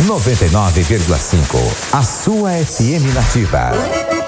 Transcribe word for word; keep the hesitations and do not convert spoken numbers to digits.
noventa e nove vírgula cinco, a sua F M Nativa.